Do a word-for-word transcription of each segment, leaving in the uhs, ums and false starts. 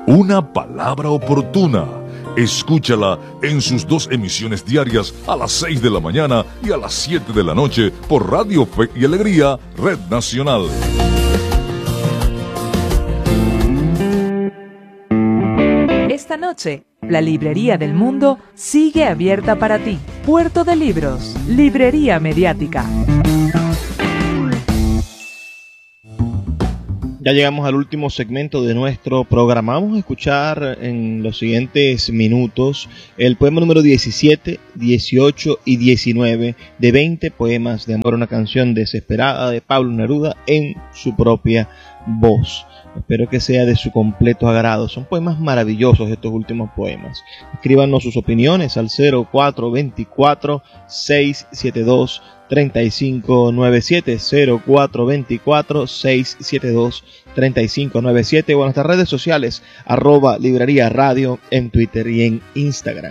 Una palabra oportuna. Escúchala en sus dos emisiones diarias a las seis de la mañana y a las siete de la noche por Radio Fe y Alegría, Red Nacional. Esta noche, la Librería del Mundo sigue abierta para ti. Puerto de Libros, Librería Mediática. Ya llegamos al último segmento de nuestro programa. Vamos a escuchar en los siguientes minutos el poema número diecisiete, dieciocho y diecinueve de veinte poemas de amor, una canción desesperada de Pablo Neruda en su propia voz. Espero que sea de su completo agrado. Son poemas maravillosos estos últimos poemas. Escríbanos sus opiniones al cero cuatro dos cuatro, seis siete dos, tres cinco nueve siete, cero cuatro dos cuatro, seis siete dos, tres cinco nueve siete o en nuestras redes sociales arroba librería radio en Twitter y en Instagram.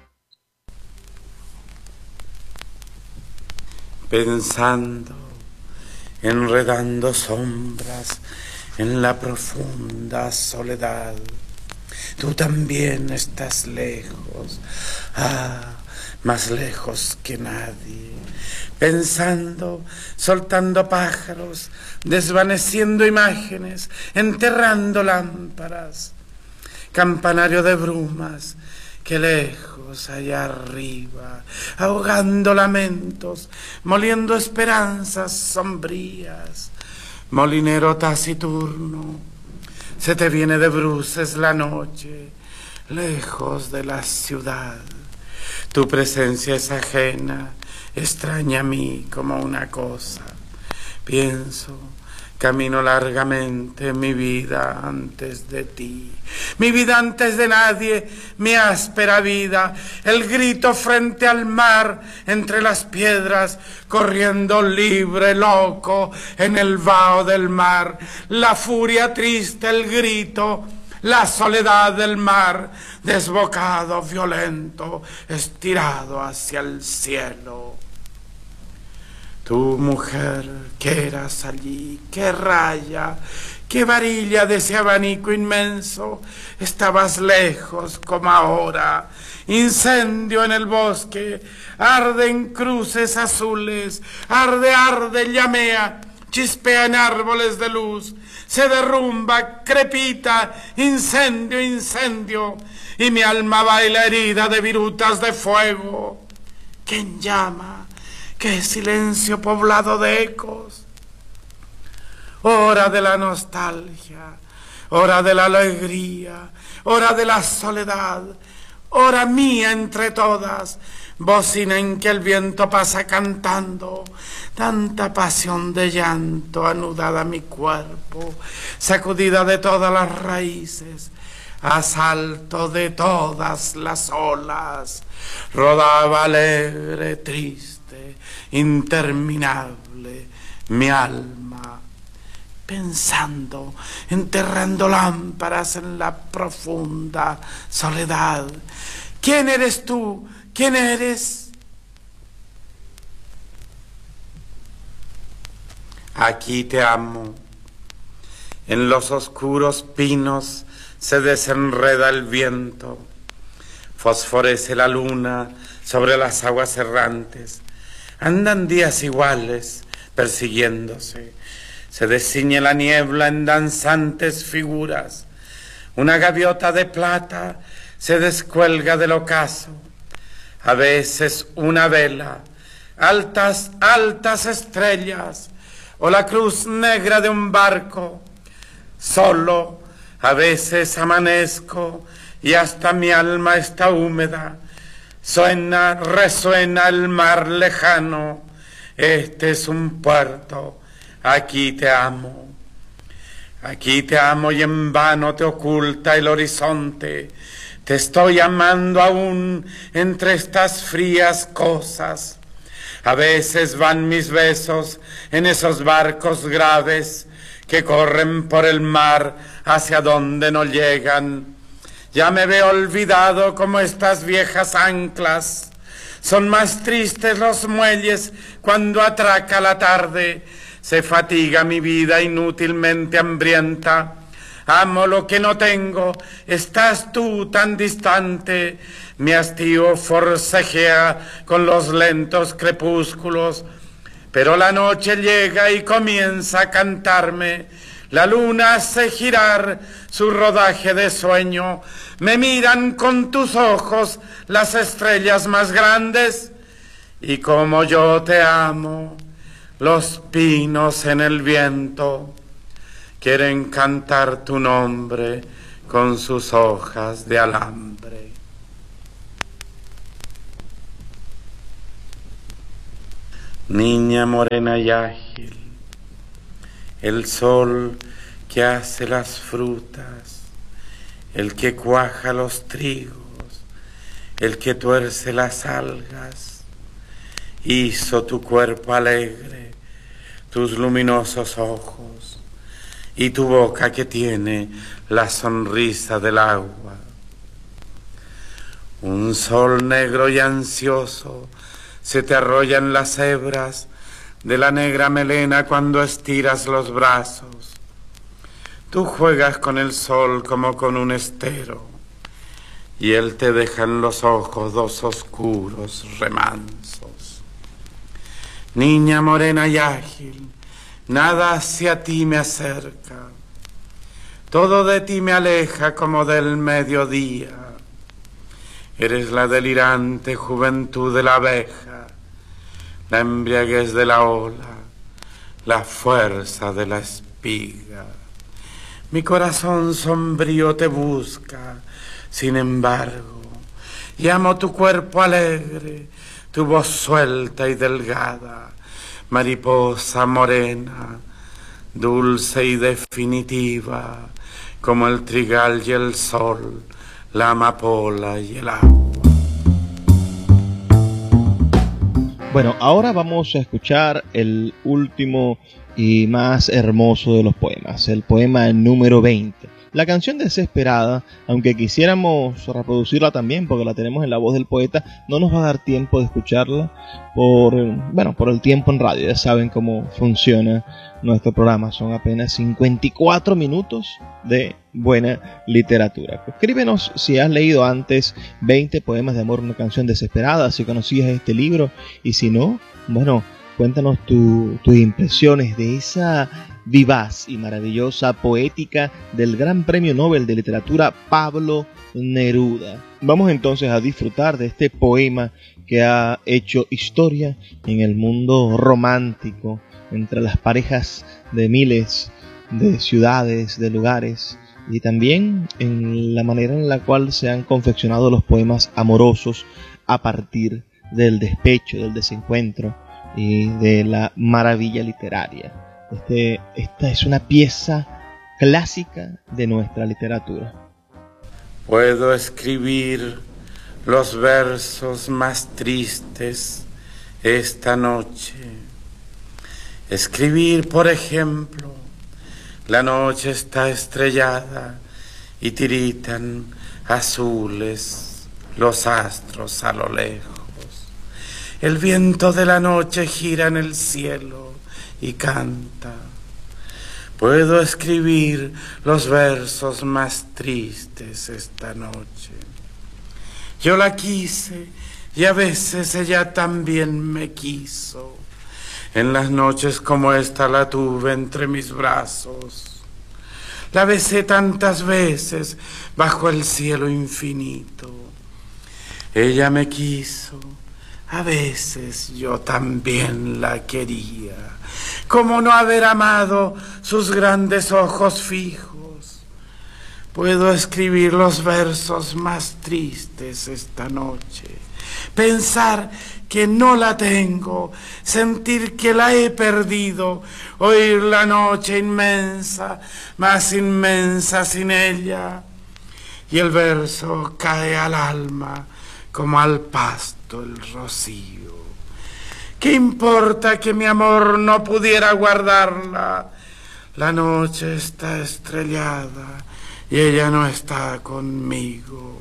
Pensando, enredando sombras en la profunda soledad, tú también estás lejos, ah, más lejos que nadie. Pensando, soltando pájaros, desvaneciendo imágenes, enterrando lámparas, campanario de brumas, que lejos allá arriba, ahogando lamentos, moliendo esperanzas sombrías. Molinero taciturno, se te viene de bruces la noche, lejos de la ciudad. Tu presencia es ajena, extraña a mí como una cosa. Pienso, camino largamente mi vida antes de ti, mi vida antes de nadie, mi áspera vida, el grito frente al mar, entre las piedras, corriendo libre, loco, en el vaho del mar, la furia triste, el grito, la soledad del mar, desbocado, violento, estirado hacia el cielo. Tu mujer, que eras allí, qué raya, qué varilla de ese abanico inmenso, estabas lejos como ahora, incendio en el bosque, arden cruces azules, arde, arde, llamea, chispea en árboles de luz, se derrumba, crepita, incendio, incendio, y mi alma baila herida de virutas de fuego. ¿Quién llama? ¡Qué silencio poblado de ecos! Hora de la nostalgia, hora de la alegría, hora de la soledad, hora mía entre todas, bocina en que el viento pasa cantando, tanta pasión de llanto anudada a mi cuerpo, sacudida de todas las raíces, asalto de todas las olas, rodaba alegre, triste, interminable mi alma, pensando, enterrando lámparas en la profunda soledad. ¿Quién eres tú? ¿Quién eres? Aquí te amo. En los oscuros pinos se desenreda el viento, fosforece la luna sobre las aguas errantes. Andan días iguales, persiguiéndose. Se desciñe la niebla en danzantes figuras. Una gaviota de plata se descuelga del ocaso. A veces una vela, altas, altas estrellas, o la cruz negra de un barco. Solo, a veces amanezco y hasta mi alma está húmeda. Suena, resuena el mar lejano, este es un puerto, aquí te amo. Aquí te amo y en vano te oculta el horizonte. Te estoy amando aún entre estas frías cosas. A veces van mis besos en esos barcos graves que corren por el mar hacia donde no llegan. Ya me veo olvidado como estas viejas anclas. Son más tristes los muelles cuando atraca la tarde. Se fatiga mi vida inútilmente hambrienta. amo lo que no tengo, estás tú tan distante, mi hastío forcejea con los lentos crepúsculos, pero la noche llega y comienza a cantarme, la luna hace girar su rodaje de sueño, me miran con tus ojos las estrellas más grandes, y como yo te amo, los pinos en el viento quieren cantar tu nombre con sus hojas de alambre. Niña morena y ágil, el sol que hace las frutas, el que cuaja los trigos, el que tuerce las algas, hizo tu cuerpo alegre, tus luminosos ojos y tu boca que tiene la sonrisa del agua. Un sol negro y ansioso se te arrollan las hebras de la negra melena cuando estiras los brazos. Tú juegas con el sol como con un estero, y él te deja en los ojos dos oscuros remansos. Niña morena y ágil, nada hacia ti me acerca, todo de ti me aleja como del mediodía. Eres la delirante juventud de la abeja, la embriaguez de la ola, la fuerza de la espiga. Mi corazón sombrío te busca, sin embargo, y amo tu cuerpo alegre, tu voz suelta y delgada, mariposa morena, dulce y definitiva, como el trigal y el sol, la amapola y el agua. Bueno, ahora vamos a escuchar el último y más hermoso de los poemas, el poema número veinte. La canción Desesperada, aunque quisiéramos reproducirla también porque la tenemos en la voz del poeta, no nos va a dar tiempo de escucharla por, bueno, por el tiempo en radio. Ya saben cómo funciona nuestro programa, son apenas cincuenta y cuatro minutos de buena literatura. Escríbenos si has leído antes veinte poemas de amor, una canción desesperada, si conocías este libro, y si no, bueno, cuéntanos tu, tus impresiones de esa vivaz y maravillosa poética del Gran Premio Nobel de Literatura Pablo Neruda. Vamos entonces a disfrutar de este poema que ha hecho historia en el mundo romántico, entre las parejas de miles de ciudades, de lugares, y también en la manera en la cual se han confeccionado los poemas amorosos a partir del despecho, del desencuentro y de la maravilla literaria. Este, esta es una pieza clásica de nuestra literatura. Puedo escribir los versos más tristes esta noche. Escribir, por ejemplo, la noche está estrellada y tiritan azules los astros a lo lejos. El viento de la noche gira en el cielo y canta. Puedo escribir los versos más tristes esta noche. Yo la quise y a veces ella también me quiso. En las noches como esta la tuve entre mis brazos. La besé tantas veces bajo el cielo infinito. Ella me quiso, a veces yo también la quería. ¿Cómo no haber amado sus grandes ojos fijos? Puedo escribir los versos más tristes esta noche. Pensar que no la tengo, sentir que la he perdido, oír la noche inmensa, más inmensa sin ella, y el verso cae al alma como al pasto el rocío. ¿Qué importa que mi amor no pudiera guardarla? La noche está estrellada y ella no está conmigo.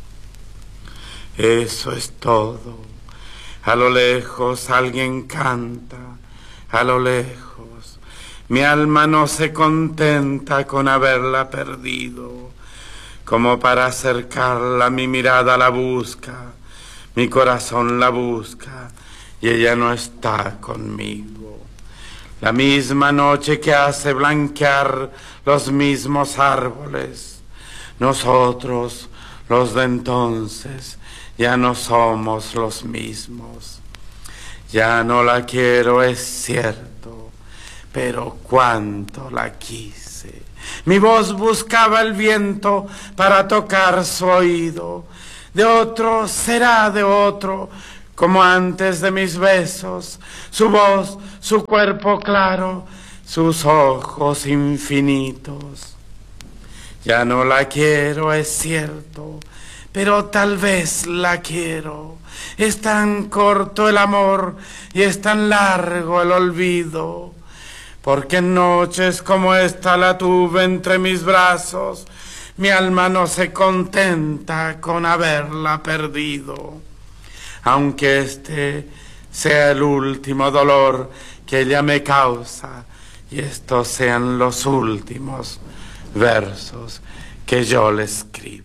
Eso es todo. A lo lejos alguien canta, a lo lejos Mi alma no se contenta con haberla perdido. Como para acercarla, mi mirada la busca, mi corazón la busca, y ella no está conmigo. La misma noche que hace blanquear los mismos árboles, nosotros, los de entonces, ya no somos los mismos. Ya no la quiero, es cierto, pero cuánto la quise. Mi voz buscaba el viento para tocar su oído. De otro será de otro, como antes de mis besos. Su voz, su cuerpo claro, sus ojos infinitos. Ya no la quiero, es cierto, pero tal vez la quiero. Es tan corto el amor y es tan largo el olvido. Porque en noches como esta la tuve entre mis brazos, mi alma no se contenta con haberla perdido. Aunque este sea el último dolor que ella me causa, y estos sean los últimos versos que yo le escribo.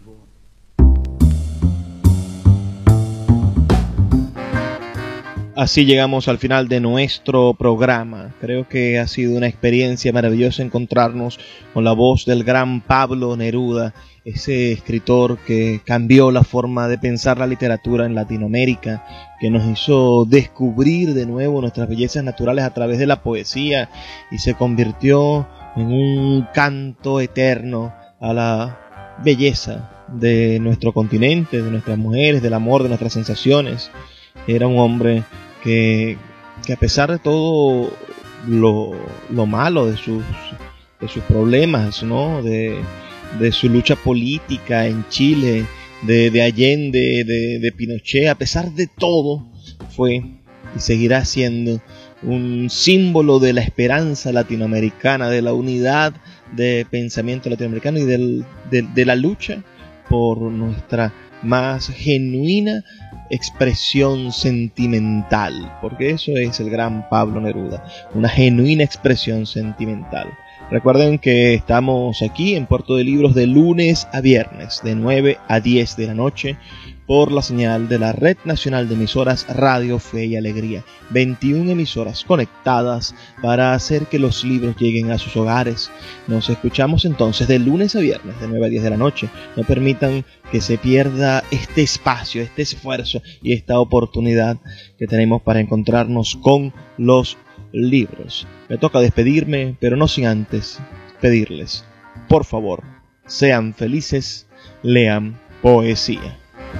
Así llegamos al final de nuestro programa. Creo que ha sido una experiencia maravillosa encontrarnos con la voz del gran Pablo Neruda, ese escritor que cambió la forma de pensar la literatura en Latinoamérica, que nos hizo descubrir de nuevo nuestras bellezas naturales a través de la poesía y se convirtió en un canto eterno a la belleza de nuestro continente, de nuestras mujeres, del amor, de nuestras sensaciones. Era un hombre que, que a pesar de todo lo, lo malo de sus, de sus problemas, ¿no? de, de su lucha política en Chile, de, de Allende, de, de Pinochet, a pesar de todo, fue y seguirá siendo un símbolo de la esperanza latinoamericana, de la unidad de pensamiento latinoamericano y del, de, de la lucha por nuestra más genuina expresión sentimental, porque eso es el gran Pablo Neruda, una genuina expresión sentimental. Recuerden que estamos aquí en Puerto de Libros de lunes a viernes, de nueve a diez de la noche, por la señal de la Red Nacional de Emisoras Radio Fe y Alegría. veintiuna emisoras conectadas para hacer que los libros lleguen a sus hogares. Nos escuchamos entonces de lunes a viernes, de nueve a diez de la noche. No permitan que se pierda este espacio, este esfuerzo y esta oportunidad que tenemos para encontrarnos con los libros. Me toca despedirme, pero no sin antes pedirles, por favor, sean felices, lean poesía.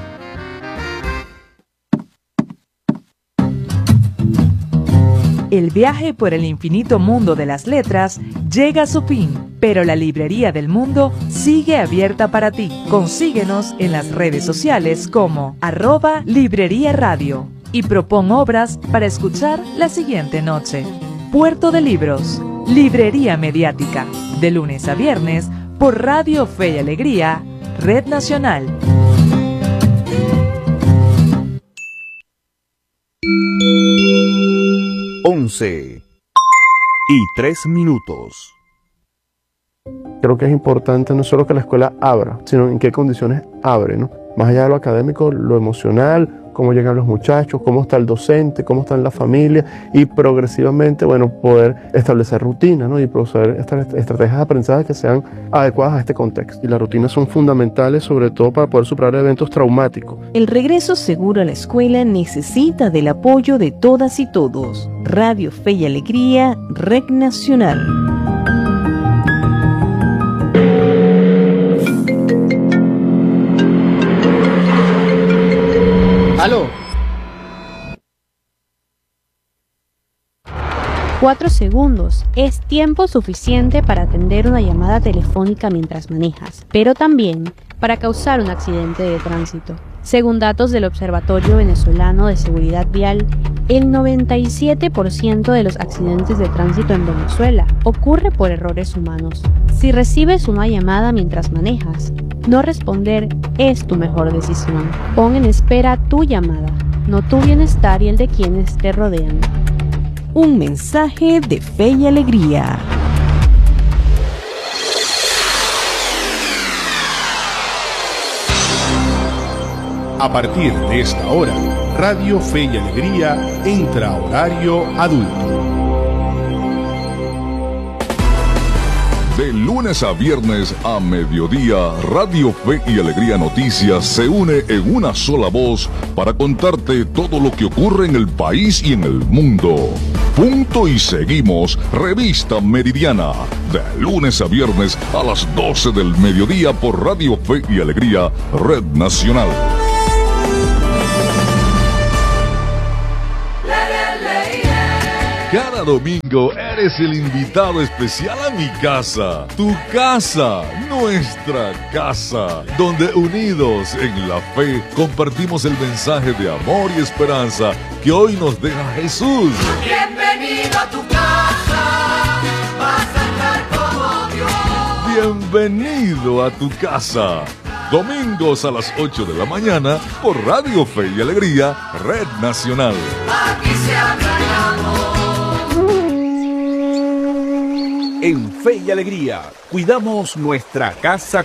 El viaje por el infinito mundo de las letras llega a su fin, pero la librería del mundo sigue abierta para ti. Consíguenos en las redes sociales como arroba librería radio y propon obras para escuchar la siguiente noche. Puerto de Libros, librería mediática, de lunes a viernes por Radio Fe y Alegría, Red Nacional. once y tres minutos. Creo que es importante no solo que la escuela abra, sino en qué condiciones abre, ¿no? Más allá de lo académico, lo emocional, cómo llegan los muchachos, cómo está el docente, cómo está la familia y progresivamente, bueno, poder establecer rutinas, ¿no? Y proceder estas estrategias de aprendizaje que sean adecuadas a este contexto. Y las rutinas son fundamentales, sobre todo para poder superar eventos traumáticos. El regreso seguro a la escuela necesita del apoyo de todas y todos. Radio Fe y Alegría, Red Nacional. ¡Aló! Cuatro segundos es tiempo suficiente para atender una llamada telefónica mientras manejas, pero también para causar un accidente de tránsito. Según datos del Observatorio Venezolano de Seguridad Vial, el noventa y siete por ciento de los accidentes de tránsito en Venezuela ocurre por errores humanos. Si recibes una llamada mientras manejas, no responder es tu mejor decisión. Pon en espera tu llamada, no tu bienestar y el de quienes te rodean. Un mensaje de fe y alegría. A partir de esta hora, Radio Fe y Alegría entra a horario adulto. De lunes a viernes a mediodía, Radio Fe y Alegría Noticias se une en una sola voz para contarte todo lo que ocurre en el país y en el mundo. Punto y seguimos, Revista Meridiana, de lunes a viernes a las doce del mediodía por Radio Fe y Alegría, Red Nacional. Cada domingo eres el invitado especial a mi casa, tu casa, nuestra casa, donde unidos en la fe compartimos el mensaje de amor y esperanza que hoy nos deja Jesús. Bienvenido a tu casa, vas a estar como Dios. Bienvenido a tu casa. Domingos a las ocho de la mañana por Radio Fe y Alegría, Red Nacional. Aquí se habla de amor. En Fe y Alegría, cuidamos nuestra casa